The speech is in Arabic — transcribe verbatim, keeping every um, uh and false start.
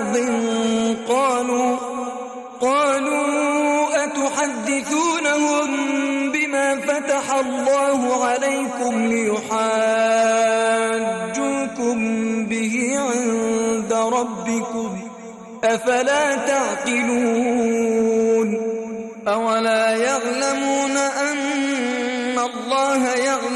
بعض قالوا قالوا أتحدثونهم بما فتح الله عليكم ليحاجوكم به عند ربكم أفلا تعقلون أولا يعلمون أن الله يعلم